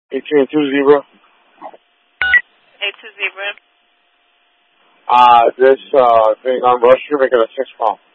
18 2 zebra. 82 zebra. This thing on Rush, you're making a 6 call.